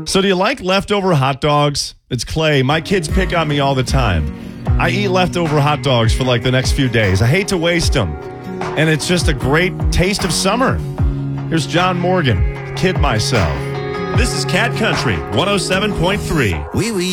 So do you like leftover hot dogs? It's Clay. My kids pick on me all the time. I eat leftover hot dogs for like the next few days. I hate to waste them. And it's just a great taste of summer. Here's John Morgan. Kid myself. This is Cat Country 107.3. Oui, oui.